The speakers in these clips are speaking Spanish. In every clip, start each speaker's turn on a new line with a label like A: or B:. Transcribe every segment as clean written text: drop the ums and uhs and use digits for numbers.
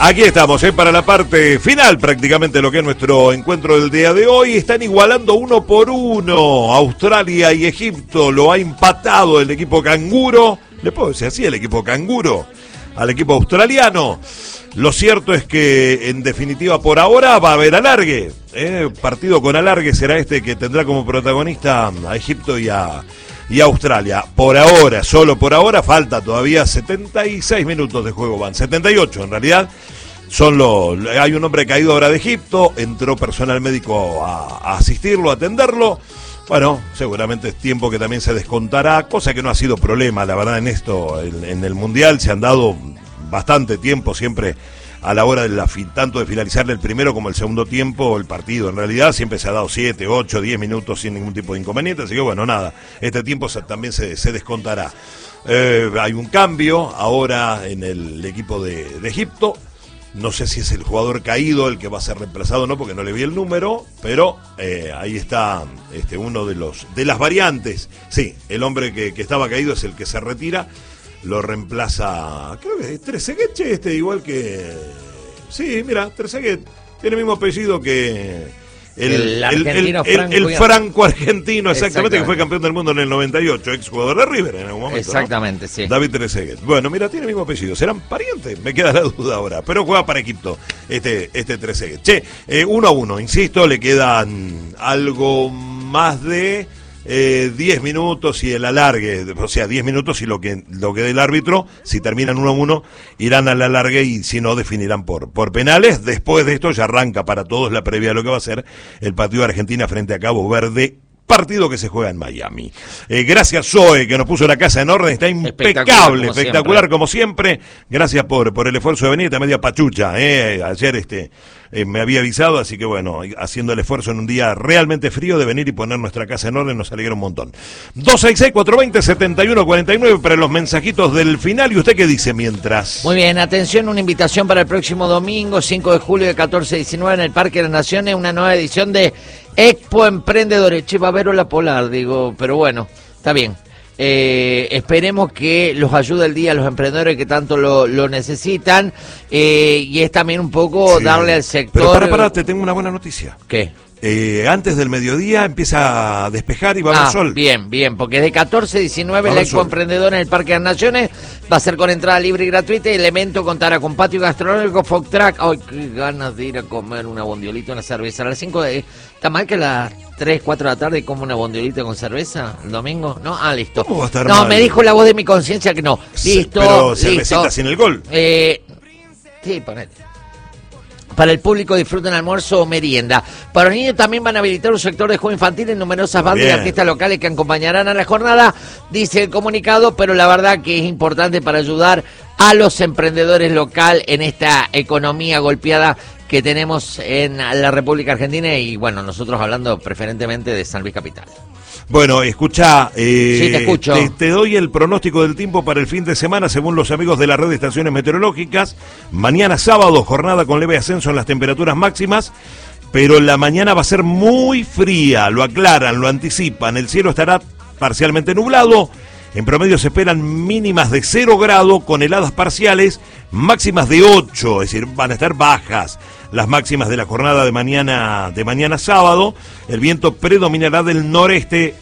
A: Aquí estamos, para la parte final prácticamente de lo que es nuestro encuentro del día de hoy. Están igualando 1-1. Australia y Egipto lo ha empatado el equipo canguro. ¿Le puedo decir así, el equipo canguro? Al equipo australiano. Lo cierto es que, en definitiva, por ahora va a haber alargue. Partido con alargue será este que tendrá como protagonista a Egipto y a Australia. Por ahora, solo por ahora, falta todavía 76 minutos de juego, van 78 en realidad. Hay un hombre caído ahora de Egipto, entró personal médico a asistirlo, a atenderlo. Bueno, seguramente es tiempo que también se descontará, cosa que no ha sido problema, la verdad, en esto, en el Mundial se han dado bastante tiempo siempre a la hora tanto de finalizar el primero como el segundo tiempo, el partido en realidad siempre se ha dado 7, 8, 10 minutos sin ningún tipo de inconveniente, así que bueno, nada, este tiempo también se descontará. Hay un cambio ahora en el equipo de Egipto, no sé si es el jugador caído el que va a ser reemplazado o no, porque no le vi el número, pero ahí está uno de las variantes. Sí, el hombre que estaba caído es el que se retira. Lo reemplaza, creo que es Trezeguet, igual que... Sí, mira, Trezeguet, tiene el mismo apellido que el franco-argentino, exactamente, que fue campeón del mundo en el 98, exjugador de River en algún momento.
B: Exactamente, ¿no? Sí.
A: David Trezeguet. Bueno, mira, tiene el mismo apellido, serán parientes, me queda la duda ahora, pero juega para Egipto este Trezeguet. 1-1, insisto, le quedan algo más de... 10 minutos y el alargue, o sea, 10 minutos y lo que dé el árbitro, si terminan 1-1, irán al alargue y si no, definirán por penales. Después de esto ya arranca para todos la previa de lo que va a ser el partido de Argentina frente a Cabo Verde, partido que se juega en Miami. Gracias, Zoe, que nos puso la casa en orden, está impecable, espectacular como siempre. Gracias por el esfuerzo de venir, está media pachucha, ayer me había avisado, así que bueno, haciendo el esfuerzo en un día realmente frío de venir y poner nuestra casa en orden, nos alegra un montón. 266-420-7149 para los mensajitos del final. ¿Y usted qué dice mientras?
B: Muy bien, atención, una invitación para el próximo domingo, 5 de julio de 14 a 19 en el Parque de las Naciones, una nueva edición de Expo Emprendedores. Che, va a haber Ola Polar, digo, pero bueno, está bien. Esperemos que los ayude el día a los emprendedores que tanto lo necesitan, y es también un poco darle al sector...
A: Pero para, te tengo una buena noticia.
B: ¿Qué?
A: Antes del mediodía empieza a despejar y va a haber sol.
B: Bien, porque de 14 a 19 la Expo Emprendedora en el Parque de las Naciones va a ser con entrada libre y gratuita, y el evento contará con patio gastronómico, food truck. Ay, qué ganas de ir a comer una bondiolita, una cerveza. A las 5 ¿está mal que a las 3, 4 de la tarde como una bondiolita con cerveza el domingo? ¿No? Listo.
A: ¿Cómo va a estar
B: no,
A: mal?
B: me dijo la voz de mi conciencia que no. Listo,
A: pero cervecita sin el gol.
B: Sí, ponete. Para el público disfruten almuerzo o merienda. Para los niños también van a habilitar un sector de juego infantil en numerosas bandas y artistas locales que acompañarán a la jornada, dice el comunicado, pero la verdad que es importante para ayudar a los emprendedores local en esta economía golpeada que tenemos en la República Argentina, y bueno, nosotros hablando preferentemente de San Luis Capital.
A: Bueno, escucha,
B: sí, te escucho.
A: Te doy el pronóstico del tiempo para el fin de semana según los amigos de la red de estaciones meteorológicas. Mañana sábado, jornada con leve ascenso en las temperaturas máximas, pero la mañana va a ser muy fría, lo aclaran, lo anticipan. El cielo estará parcialmente nublado. En promedio se esperan mínimas de 0 grado con heladas parciales, máximas de 8, es decir, van a estar bajas las máximas de la jornada de mañana sábado. El viento predominará del noreste,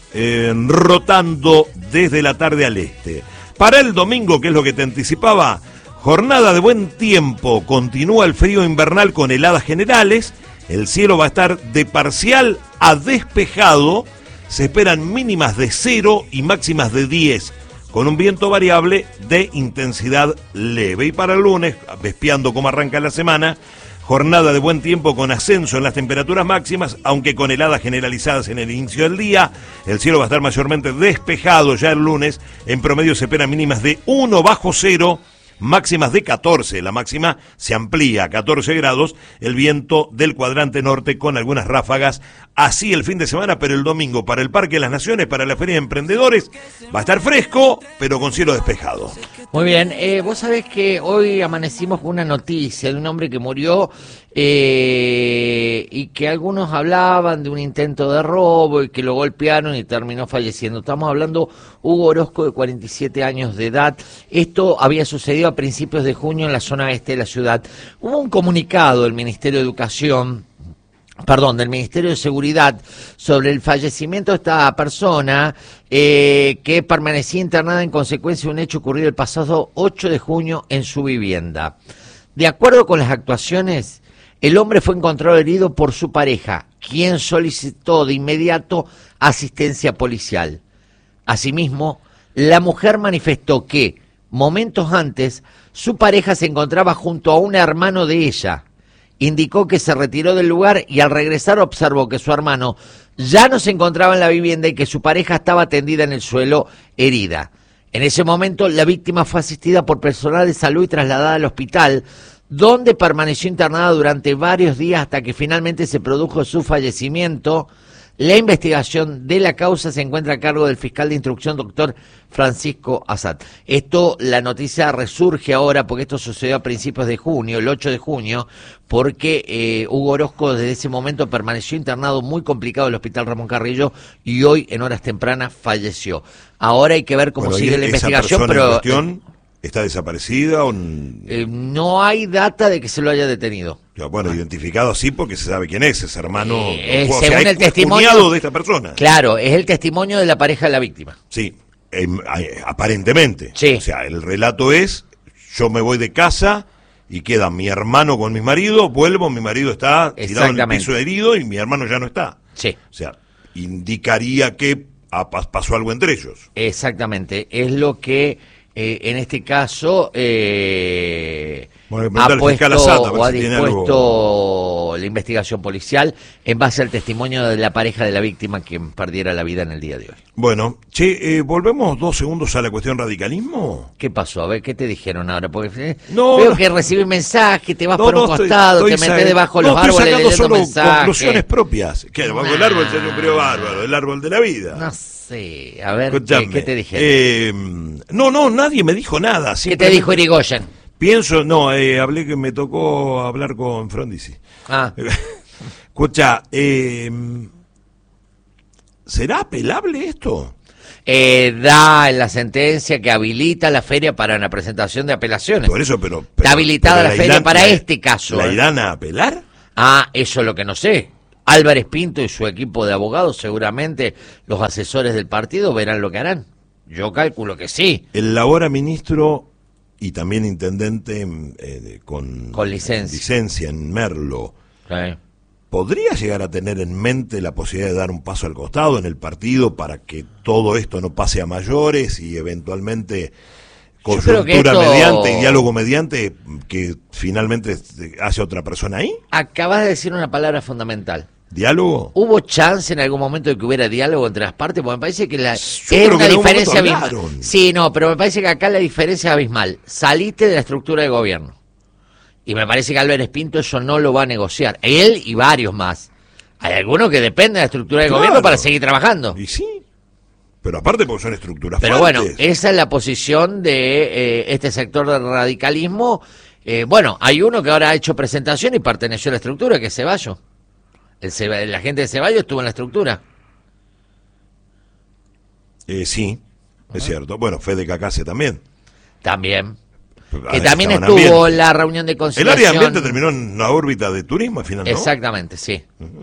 A: rotando desde la tarde al este. Para el domingo, que es lo que te anticipaba, jornada de buen tiempo, continúa el frío invernal con heladas generales, el cielo va a estar de parcial a despejado. Se esperan mínimas de 0 y máximas de 10, con un viento variable de intensidad leve. Y para el lunes, espiando cómo arranca la semana, jornada de buen tiempo con ascenso en las temperaturas máximas, aunque con heladas generalizadas en el inicio del día. El cielo va a estar mayormente despejado ya el lunes. En promedio se esperan mínimas de 1 bajo 0, máximas de 14, la máxima se amplía a 14 grados, el viento del cuadrante norte con algunas ráfagas, así el fin de semana, pero el domingo para el Parque de las Naciones, para la Feria de Emprendedores, va a estar fresco, pero con cielo despejado.
B: Muy bien, vos sabés que hoy amanecimos con una noticia de un hombre que murió, y que algunos hablaban de un intento de robo y que lo golpearon y terminó falleciendo. Estamos hablando Hugo Orozco, de 47 años de edad. Esto había sucedido sucedió a principios de junio en la zona este de la ciudad. Hubo un comunicado del Ministerio de del Ministerio de Seguridad sobre el fallecimiento de esta persona que permanecía internada en consecuencia de un hecho ocurrido el pasado 8 de junio en su vivienda. De acuerdo con las actuaciones, el hombre fue encontrado herido por su pareja, quien solicitó de inmediato asistencia policial. Asimismo, la mujer manifestó que, momentos antes, su pareja se encontraba junto a un hermano de ella. Indicó que se retiró del lugar y al regresar observó que su hermano ya no se encontraba en la vivienda y que su pareja estaba tendida en el suelo, herida. En ese momento, la víctima fue asistida por personal de salud y trasladada al hospital, donde permaneció internada durante varios días hasta que finalmente se produjo su fallecimiento. La investigación de la causa se encuentra a cargo del fiscal de instrucción, doctor Francisco Azad. La noticia resurge ahora porque esto sucedió a principios de junio, el 8 de junio, porque Hugo Orozco desde ese momento permaneció internado muy complicado en el hospital Ramón Carrillo y hoy en horas tempranas falleció. Ahora hay que ver cómo sigue la investigación, pero
A: ¿está desaparecida o...?
B: No hay data de que se lo haya detenido.
A: Bueno, identificado sí porque se sabe quién es hermano.
B: Según el testimonio
A: de esta persona.
B: Claro, es el testimonio de la pareja de la víctima.
A: Sí, aparentemente.
B: Sí.
A: O sea, el relato es, yo me voy de casa y queda mi hermano con mi marido, vuelvo, mi marido está tirado en el piso herido y mi hermano ya no está.
B: Sí.
A: O sea, indicaría que pasó algo entre ellos.
B: Exactamente, es lo que en este caso
A: ha dispuesto
B: la investigación policial en base al testimonio de la pareja de la víctima quien perdiera la vida en el día de hoy.
A: Bueno, volvemos 2 segundos a la cuestión radicalismo.
B: ¿Qué pasó? A ver, ¿qué te dijeron ahora? Porque
A: veo
B: que recibís mensajes, te vas por un costado, te metés debajo de los árboles
A: leyendo solo
B: mensajes.
A: Conclusiones propias. Que bajo el árbol se un frío bárbaro, el árbol de la vida.
B: No sé, a ver, ¿qué te dijeron?
A: No, nadie me dijo nada.
B: ¿Qué te dijo Irigoyen?
A: Hablé que me tocó hablar con Frondizi. Escucha, ¿será apelable esto?
B: Da en la sentencia que habilita la feria para una presentación de apelaciones.
A: Por eso, pero
B: está habilitada la feria para este caso.
A: ¿La irán a apelar?
B: Eso es lo que no sé. Álvarez Pinto y su equipo de abogados, seguramente los asesores del partido verán lo que harán. Yo calculo que sí.
A: El ahora ministro y también intendente con licencia en Merlo,
B: sí,
A: ¿podría llegar a tener en mente la posibilidad de dar un paso al costado en el partido para que todo esto no pase a mayores y eventualmente coyuntura mediante y diálogo mediante que finalmente haya otra persona ahí?
B: Acabas de decir una palabra fundamental.
A: ¿Diálogo?
B: ¿Hubo chance en algún momento de que hubiera diálogo entre las partes? Porque me parece que es una diferencia abismal. Sí, pero me parece que acá la diferencia es abismal. Saliste de la estructura de gobierno. Y me parece que Álvarez Pinto eso no lo va a negociar. Él y varios más. Hay algunos que dependen de la estructura de gobierno para seguir trabajando.
A: Y sí. Pero aparte porque son estructuras
B: fuertes.
A: Pero
B: bueno, esa es la posición de este sector del radicalismo. Hay uno que ahora ha hecho presentación y perteneció a la estructura, que es Ceballos. La gente de Ceballos estuvo en la estructura.
A: Sí, es cierto. Bueno, Fede Cacase también.
B: También. Que también estuvo en la reunión de conciliación.
A: El área de ambiente terminó en una órbita de turismo al final, ¿no?
B: Exactamente, sí.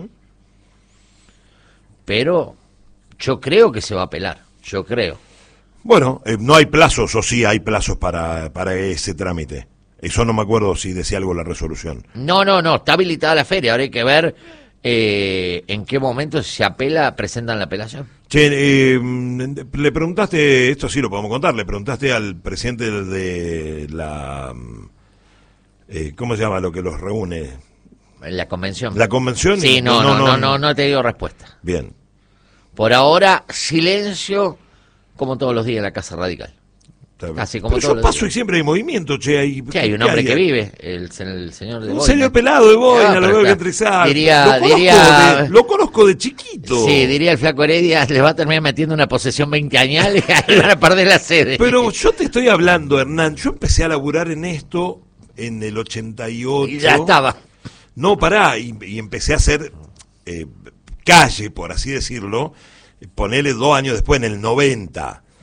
B: Pero yo creo que se va a apelar. Yo creo.
A: Bueno, no hay plazos, o sí hay plazos para ese trámite. Eso no me acuerdo si decía algo la resolución.
B: No, está habilitada la feria. Ahora hay que ver en qué momento se apela, presentan la apelación.
A: Che, le preguntaste, esto sí lo podemos contar, le preguntaste al presidente de la... ¿cómo se llama lo que los reúne?
B: La convención.
A: ¿La convención?
B: Sí, no te digo respuesta.
A: Bien.
B: Por ahora, silencio, como todos los días en la Casa Radical. Casi como
A: pero yo paso y siempre hay movimiento, che.
B: Hay un hombre que vive, el señor de Boina.
A: Un señor pelado de Boina, lo veo que entre y sale. Lo conozco de chiquito.
B: Sí, diría el flaco Heredia, les va a terminar metiendo una posesión veinteañal y ahí van a perder la sede.
A: Pero yo te estoy hablando, Hernán, yo empecé a laburar en esto en el 88.
B: Y ya estaba.
A: No, pará, y empecé a hacer calle, por así decirlo, ponele 2 años después, en el 90.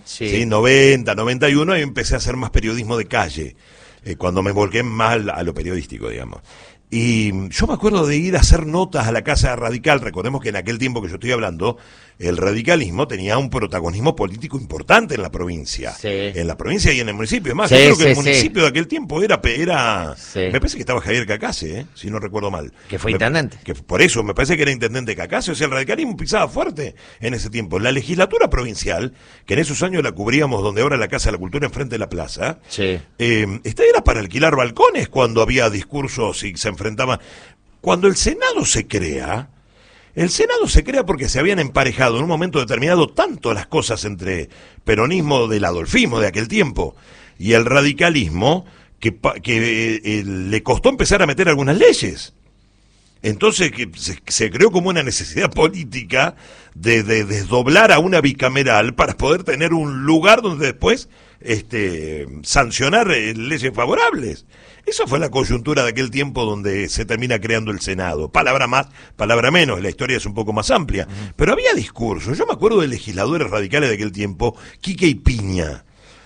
A: ¿sí? 90, 91, y empecé a hacer más periodismo de calle, cuando me volqué más a lo periodístico, digamos. Y yo me acuerdo de ir a hacer notas a la Casa Radical. Recordemos que en aquel tiempo que yo estoy hablando, el radicalismo tenía un protagonismo político importante en la provincia.
B: Sí.
A: En la provincia y en el municipio. Es más,
B: Sí,
A: yo creo que
B: sí,
A: el municipio
B: sí.
A: de aquel tiempo era
B: Sí.
A: me parece que estaba Javier Cacase, si no recuerdo mal.
B: Que fue intendente.
A: Que por eso, me parece que era intendente Cacase. O sea, el radicalismo pisaba fuerte en ese tiempo. La legislatura provincial, que en esos años la cubríamos donde ahora la Casa de la Cultura enfrente de la plaza,
B: Sí.
A: esta era para alquilar balcones cuando había discursos y se enfrentaban. Cuando el Senado se crea porque se habían emparejado en un momento determinado tanto las cosas entre peronismo del adolfismo de aquel tiempo y el radicalismo que le costó empezar a meter algunas leyes. Entonces que se creó como una necesidad política de desdoblar a una bicameral para poder tener un lugar donde después sancionar leyes favorables. Esa fue la coyuntura de aquel tiempo donde se termina creando el Senado. Palabra más, palabra menos, la historia es un poco más amplia. Pero había discursos. Yo me acuerdo de legisladores radicales de aquel tiempo, Quique y Piña.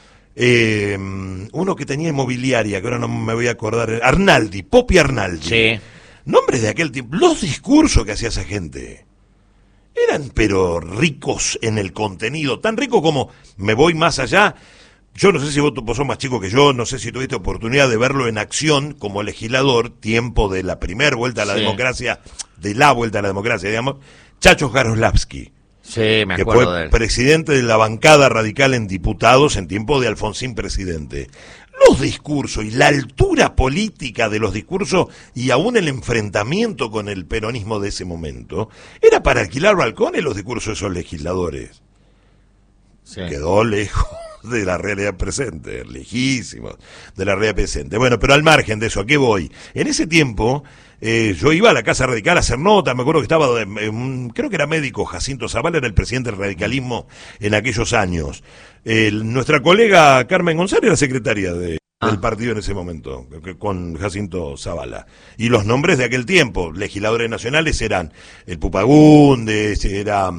A: Uno que tenía inmobiliaria, que ahora no me voy a acordar, Arnaldi, Popi Arnaldi.
B: Sí.
A: Nombres de aquel tiempo. Los discursos que hacía esa gente eran pero ricos en el contenido, tan rico como, me voy más allá. Yo no sé si vos sos más chico que yo, no sé si tuviste oportunidad de verlo en acción como legislador, tiempo de la primera vuelta a la democracia, de la vuelta a la democracia, digamos, Chacho Jaroslavsky.
B: Sí, me
A: que
B: acuerdo
A: fue
B: de él.
A: presidente de la bancada radical en diputados en tiempo de Alfonsín presidente. Los discursos y la altura política de los discursos y aún el enfrentamiento con el peronismo de ese momento, era para alquilar balcones los discursos de esos legisladores.
B: Sí.
A: Quedó lejos de la realidad presente, lejísimos de la realidad presente. Bueno, pero al margen de eso, ¿a qué voy? En ese tiempo, yo iba a la Casa Radical a hacer notas, me acuerdo que estaba, creo que era médico, Jacinto Zavala era el presidente del radicalismo en aquellos años. Nuestra colega Carmen González era secretaria del partido en ese momento, con Jacinto Zavala. Y los nombres de aquel tiempo, legisladores nacionales, eran el Pupagundes, era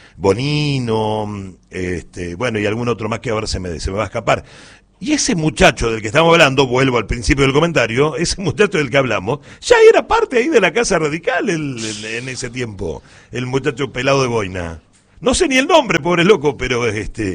A: Bonino, bueno, y algún otro más que ahora se me va a escapar. Y ese muchacho del que estamos hablando, vuelvo al principio del comentario, ese muchacho del que hablamos, ya era parte ahí de la Casa Radical en ese tiempo, el muchacho pelado de boina. No sé ni el nombre, pobre loco, pero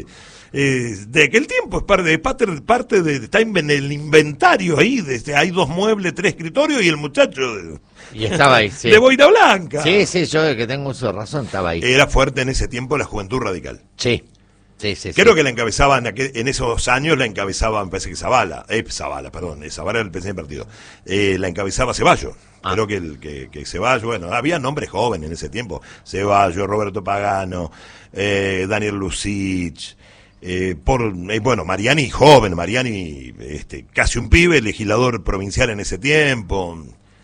A: de aquel tiempo es parte de está en el inventario ahí, hay 2 muebles, 3 escritorios y el muchacho
B: Y estaba ahí, sí.
A: de boina blanca.
B: Sí, yo que tengo uso de razón, estaba ahí.
A: Era fuerte en ese tiempo la Juventud Radical.
B: Sí.
A: Creo que la encabezaban, en esos años la encabezaba, me parece que Zavala era el presidente del partido. La encabezaba Ceballos. Creo que Ceballos, bueno, había nombres jóvenes en ese tiempo. Ceballos, Roberto Pagano, Daniel Lucich, bueno, Mariani joven, casi un pibe, legislador provincial en ese tiempo.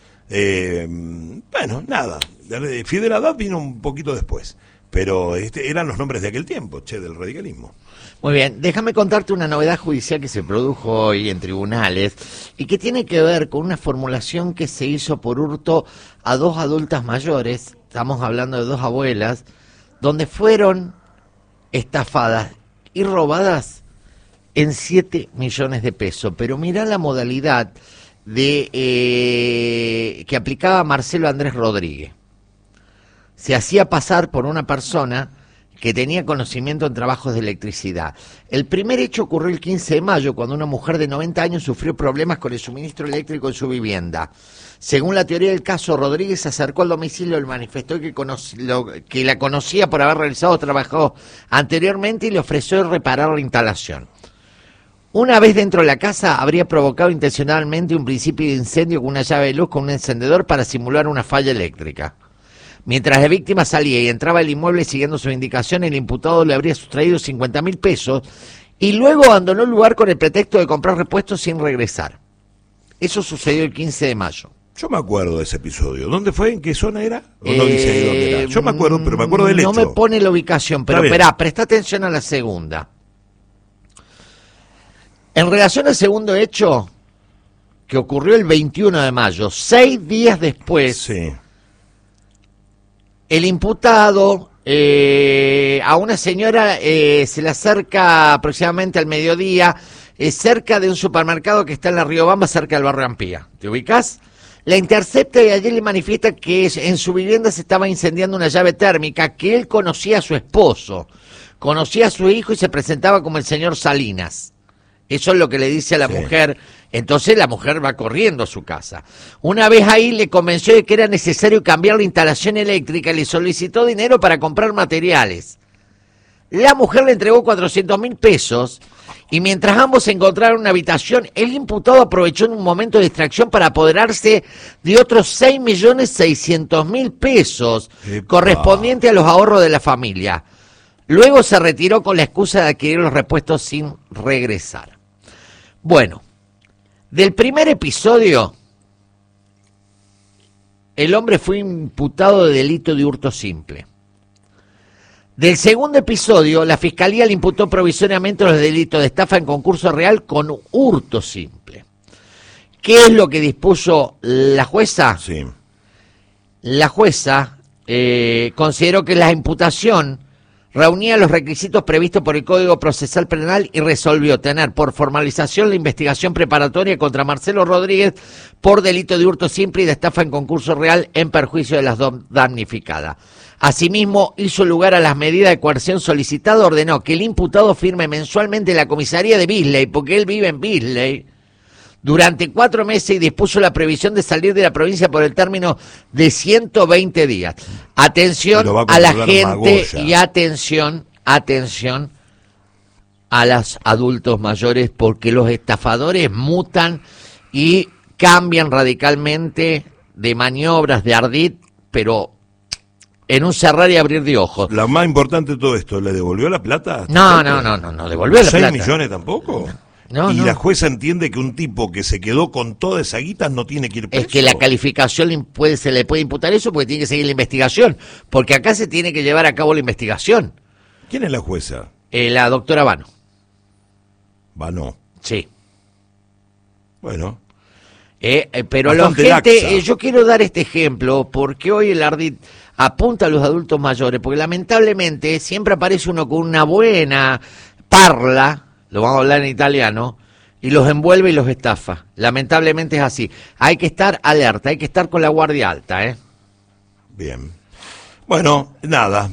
A: Bueno, nada, Fidel Haddad vino un poquito después. Pero eran los nombres de aquel tiempo, del radicalismo.
B: Muy bien, déjame contarte una novedad judicial que se produjo hoy en tribunales y que tiene que ver con una formulación que se hizo por hurto a 2 adultas mayores, estamos hablando de 2 abuelas, donde fueron estafadas y robadas en 7 millones de pesos. Pero mirá la modalidad que aplicaba Marcelo Andrés Rodríguez. Se hacía pasar por una persona que tenía conocimiento en trabajos de electricidad. El primer hecho ocurrió el 15 de mayo, cuando una mujer de 90 años sufrió problemas con el suministro eléctrico en su vivienda. Según la teoría del caso, Rodríguez se acercó al domicilio y manifestó que la conocía por haber realizado trabajo anteriormente y le ofreció reparar la instalación. Una vez dentro de la casa, habría provocado intencionalmente un principio de incendio con una llave de luz con un encendedor para simular una falla eléctrica. Mientras la víctima salía y entraba al inmueble siguiendo su indicación, el imputado le habría sustraído 50.000 pesos y luego abandonó el lugar con el pretexto de comprar repuestos sin regresar. Eso sucedió el 15 de mayo.
A: Yo me acuerdo de ese episodio. ¿Dónde fue? ¿En qué zona era? ¿O no dice de dónde era? Yo me acuerdo, pero me acuerdo del hecho.
B: No me pone la ubicación, pero esperá, presta atención a la segunda. En relación al segundo hecho, que ocurrió el 21 de mayo, 6 días después...
A: Sí.
B: El imputado a una señora se le acerca aproximadamente al mediodía, cerca de un supermercado que está en la Riobamba, cerca del barrio Ampía. ¿Te ubicás? La intercepta y allí le manifiesta que en su vivienda se estaba incendiando una llave térmica, que él conocía a su esposo, conocía a su hijo y se presentaba como el señor Salinas. Eso es lo que le dice a la mujer. Entonces la mujer va corriendo a su casa. Una vez ahí le convenció de que era necesario cambiar la instalación eléctrica y le solicitó dinero para comprar materiales. La mujer le entregó 400.000 pesos y mientras ambos se encontraron en una habitación, el imputado aprovechó en un momento de distracción para apoderarse de otros 6.600.000 pesos correspondientes a los ahorros de la familia. Luego se retiró con la excusa de adquirir los repuestos sin regresar. Bueno, del primer episodio, el hombre fue imputado de delito de hurto simple. Del segundo episodio, la Fiscalía le imputó provisoriamente los delitos de estafa en concurso real con hurto simple. ¿Qué es lo que dispuso la jueza?
A: Sí.
B: La jueza consideró que la imputación reunía los requisitos previstos por el Código Procesal Penal y resolvió tener por formalización la investigación preparatoria contra Marcelo Rodríguez por delito de hurto simple y de estafa en concurso real en perjuicio de las damnificadas. Asimismo, hizo lugar a las medidas de coerción solicitadas, ordenó que el imputado firme mensualmente en la comisaría de Beasley, porque él vive en Beasley, durante 4 meses y dispuso la previsión de salir de la provincia por el término de 120 días. Atención a la gente Magoya. Y atención a los adultos mayores, porque los estafadores mutan y cambian radicalmente de maniobras, de ardid, pero en un cerrar y abrir de ojos.
A: La más importante de todo esto, ¿le devolvió la plata?
B: No devolvió la plata.
A: ¿6 millones tampoco?
B: No,
A: y la jueza entiende que un tipo que se quedó con toda esa guita no tiene que ir preso.
B: Es que la calificación se le puede imputar eso porque tiene que seguir la investigación. Porque acá se tiene que llevar a cabo la investigación.
A: ¿Quién es la jueza?
B: La doctora Vano.
A: Vano.
B: Sí.
A: Bueno.
B: Pero yo quiero dar este ejemplo porque hoy el ardid apunta a los adultos mayores, porque lamentablemente siempre aparece uno con una buena parla, lo vamos a hablar en italiano, y los envuelve y los estafa. Lamentablemente es así. Hay que estar alerta, hay que estar con la guardia alta, ¿eh?
A: Bien. Bueno, nada.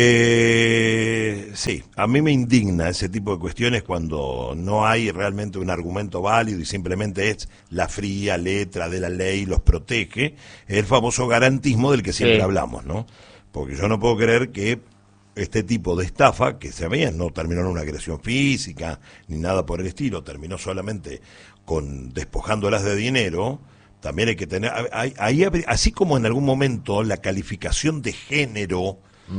A: Sí, a mí me indigna ese tipo de cuestiones cuando no hay realmente un argumento válido y simplemente es la fría letra de la ley los protege. El famoso garantismo del que siempre hablamos, ¿no? Porque yo no puedo creer que este tipo de estafa, que se veía, no terminó en una agresión física ni nada por el estilo, terminó solamente con despojándolas de dinero. También hay que tener, ahí así como en algún momento la calificación de género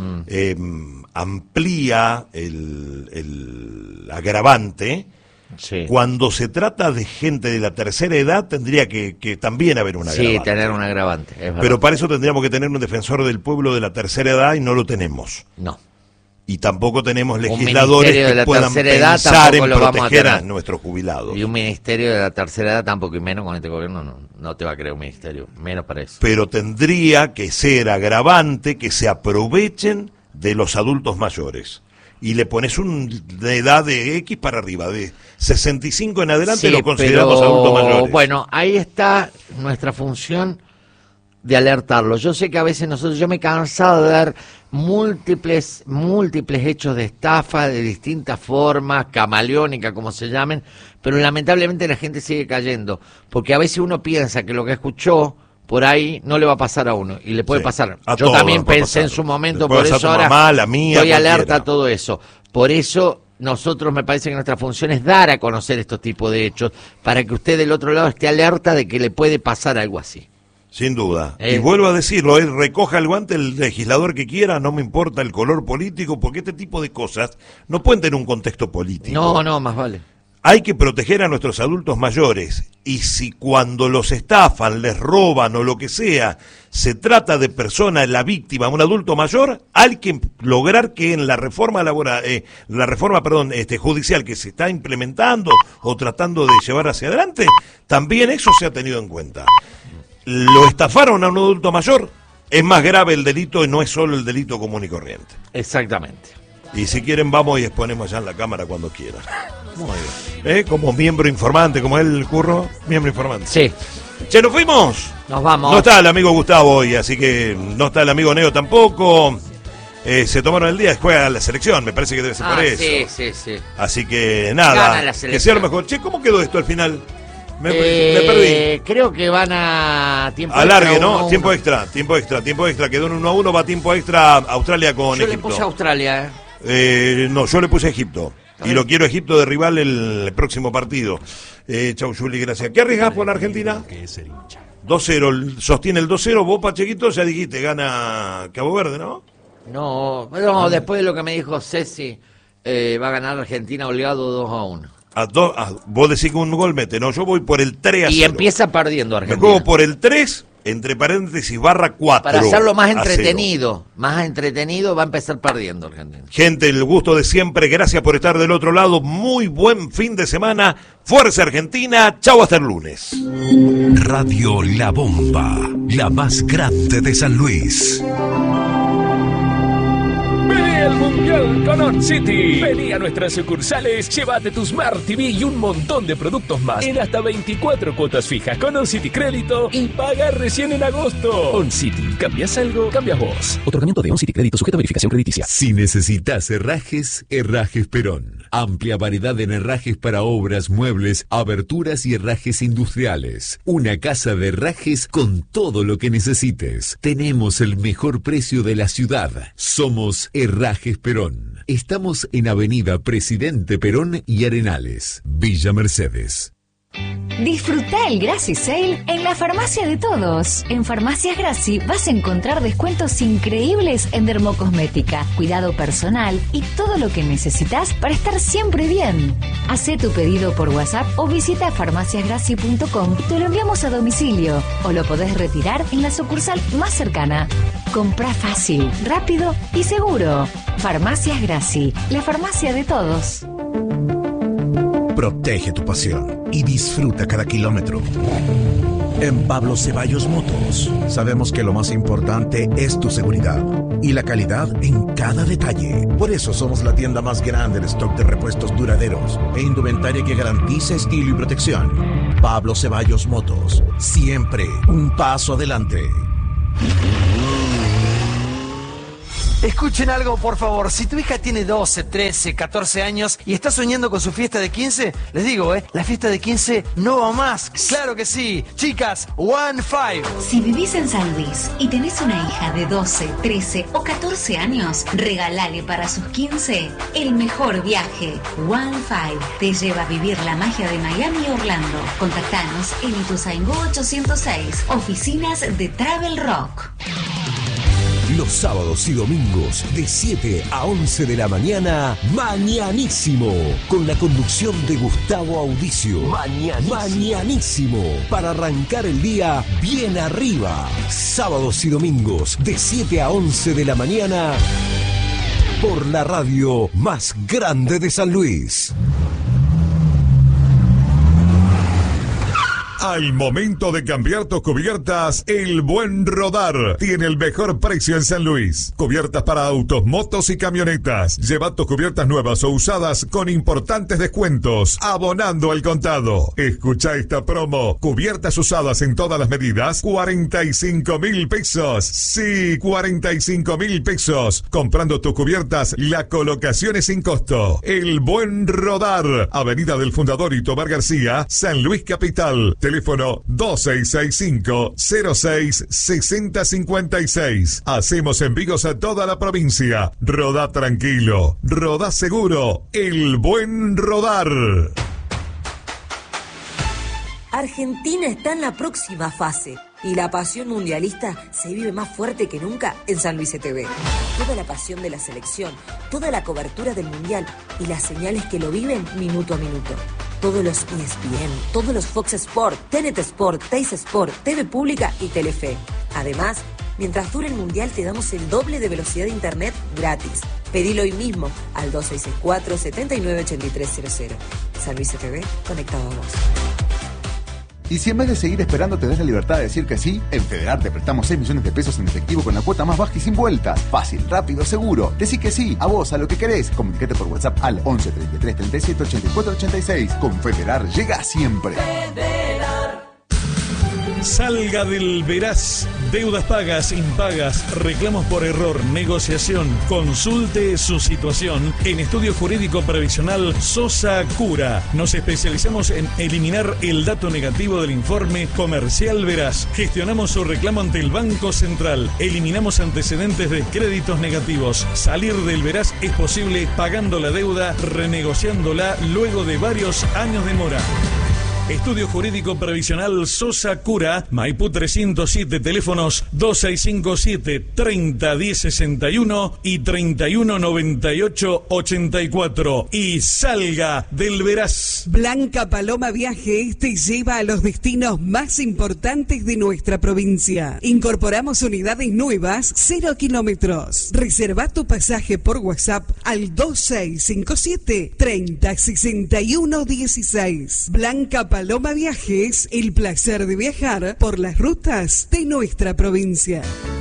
A: amplía el agravante, cuando se trata de gente de la tercera edad tendría que también haber un agravante.
B: Sí, tener un agravante.
A: Pero para eso tendríamos que tener un defensor del pueblo de la tercera edad y no lo tenemos.
B: No.
A: Y tampoco tenemos legisladores que puedan pensar en proteger a nuestros jubilados.
B: Y un ministerio de la tercera edad tampoco, y menos con este gobierno no te va a crear un ministerio, menos para eso.
A: Pero tendría que ser agravante que se aprovechen de los adultos mayores. Y le pones de edad de X para arriba, de 65 en adelante lo consideramos adultos mayores.
B: Bueno, ahí está nuestra función de alertarlo. Yo sé que a veces yo me he cansado de dar múltiples hechos de estafa de distintas formas, camaleónica como se llamen, pero lamentablemente la gente sigue cayendo, porque a veces uno piensa que lo que escuchó por ahí no le va a pasar a uno, y le puede pasar. Yo también pensé en su momento, por eso ahora estoy alerta a todo eso. Por eso nosotros, me parece que nuestra función es dar a conocer estos tipos de hechos, para que usted del otro lado esté alerta de que le puede pasar algo así.
A: Sin duda. Y vuelvo a decirlo, recoja el guante el legislador que quiera, no me importa el color político, porque este tipo de cosas no pueden tener un contexto político.
B: No, más vale.
A: Hay que proteger a nuestros adultos mayores, y si cuando los estafan, les roban o lo que sea, se trata de persona, la víctima, un adulto mayor, hay que lograr que en la reforma judicial que se está implementando o tratando de llevar hacia adelante, también eso se ha tenido en cuenta. Lo estafaron a un adulto mayor, es más grave el delito y no es solo el delito común y corriente.
B: Exactamente.
A: Y si quieren vamos y exponemos allá en la cámara cuando quieran.
B: Muy bien.
A: Como miembro informante, como el Curro, miembro informante.
B: Sí.
A: Che, ¿nos fuimos?
B: Nos vamos.
A: No está el amigo Gustavo hoy, así que no está el amigo Neo tampoco. Se tomaron el día, juega la selección, me parece que debe ser por eso.
B: Sí.
A: Así que nada, que sea lo mejor. Che, ¿cómo quedó esto al final? Me perdí.
B: Creo que van a tiempo
A: alargue,
B: extra.
A: ¿no? Tiempo extra. Quedó en 1-1, va a tiempo extra Australia con
B: Yo
A: Egipto.
B: le puse a Australia,
A: No, yo le puse a Egipto. Y lo quiero a Egipto de rival el próximo partido. Chau, Juli, gracias. ¿Qué arriesgás por Argentina? 2-0, sostiene el 2-0. Vos, Pachequito, ya dijiste, gana Cabo Verde, ¿no?
B: No, después de lo que me dijo Ceci, va a ganar Argentina holgado 2-1.
A: Vos decís que un gol mete, no, yo voy por el 3-0.
B: Y empieza perdiendo Argentina.
A: Me juego por el 3, entre paréntesis, /4.
B: Para hacerlo más entretenido, va a empezar perdiendo Argentina.
A: Gente, el gusto de siempre, gracias por estar del otro lado, muy buen fin de semana, fuerza Argentina, chau hasta el lunes.
C: Radio La Bomba, la más grande de San Luis.
D: Vení al Mundial con On City. Vení a nuestras sucursales, llévate tu Smart TV y un montón de productos más en hasta 24 cuotas fijas con On City Crédito y paga recién en agosto. On City, ¿cambias algo? Cambias vos. Otorgamiento de On City Crédito sujeto a verificación crediticia.
C: Si necesitas herrajes, Herrajes Perón. Amplia variedad en herrajes para obras, muebles, aberturas y herrajes industriales. Una casa de herrajes con todo lo que necesites. Tenemos el mejor precio de la ciudad. Somos Herrajes Perón. Estamos en Avenida Presidente Perón y Arenales, Villa Mercedes.
E: Disfruta el Graci Sale en la farmacia de todos. En Farmacias Graci vas a encontrar descuentos increíbles en dermocosmética, cuidado personal y todo lo que necesitas para estar siempre bien. Hacé tu pedido por WhatsApp o visita farmaciasgraci.com y te lo enviamos a domicilio o lo podés retirar en la sucursal más cercana. Comprá fácil, rápido y seguro. Farmacias Graci, la farmacia de todos.
F: Protege tu pasión y disfruta cada kilómetro. En Pablo Ceballos Motos sabemos que lo más importante es tu seguridad y la calidad en cada detalle. Por eso somos la tienda más grande de stock de repuestos duraderos e indumentaria que garantiza estilo y protección. Pablo Ceballos Motos, siempre un paso adelante.
G: Escuchen algo, por favor. Si tu hija tiene 12, 13, 14 años y está soñando con su fiesta de 15, les digo, la fiesta de 15 no va más. ¡Claro que sí! Chicas, 1-5.
E: Si vivís en San Luis y tenés una hija de 12, 13 o 14 años, regalale para sus 15 el mejor viaje. 1-5 te lleva a vivir la magia de Miami y Orlando. Contactanos en Ituzaingó 806, oficinas de Travel Rock.
C: Los sábados y domingos de 7 a 11 de la mañana, Mañanísimo, con la conducción de Gustavo Audicio. Mañanísimo, para arrancar el día bien arriba. Sábados y domingos de 7 a 11 de la mañana, por la radio más grande de San Luis.
H: Al momento de cambiar tus cubiertas, El Buen Rodar tiene el mejor precio en San Luis. Cubiertas para autos, motos y camionetas. Lleva tus cubiertas nuevas o usadas con importantes descuentos, abonando al contado. Escucha esta promo. Cubiertas usadas en todas las medidas, 45,000 pesos. Sí, 45,000 pesos. Comprando tus cubiertas, la colocación es sin costo. El Buen Rodar, Avenida del Fundador y Tomás García, San Luis Capital. Teléfono 2665-06-6056. Hacemos envíos a toda la provincia. Rodá tranquilo, rodá seguro. El Buen Rodar.
I: Argentina está en la próxima fase y la pasión mundialista se vive más fuerte que nunca en San Luis TV. Toda la pasión de la selección, toda la cobertura del mundial y las señales que lo viven minuto a minuto. Todos los ESPN, todos los Fox Sport, TNT Sport, Teis Sport, TV Pública y Telefe. Además, mientras dure el mundial te damos el doble de velocidad de internet gratis. Pedilo hoy mismo al 2664-798300. San Luis TV, conectado a vos.
J: Y si en vez de seguir esperando te das la libertad de decir que sí, en Federar te prestamos 6 millones de pesos en efectivo con la cuota más baja y sin vueltas. Fácil, rápido, seguro. Decí que sí, a vos, a lo que querés. Comunicate por WhatsApp al 11 33 37 84 86. Con Federar llega siempre.
K: Salga del Veraz. Deudas pagas, impagas, reclamos por error, negociación. Consulte su situación en Estudio Jurídico Previsional Sosa Cura. Nos especializamos en eliminar el dato negativo del informe comercial Veraz. Gestionamos su reclamo ante el Banco Central. Eliminamos antecedentes de créditos negativos. Salir del Veraz es posible pagando la deuda, renegociándola luego de varios años de mora. Estudio Jurídico Previsional Sosa Cura, Maipú 307, teléfonos 2657-301061 y 319884. Y salga del Veraz.
L: Blanca Paloma Viajes te lleva a los destinos más importantes de nuestra provincia. Incorporamos unidades nuevas, 0 kilómetros. Reserva tu pasaje por WhatsApp al 2657-306116. Blanca Paloma Viajes, el placer de viajar por las rutas de nuestra provincia.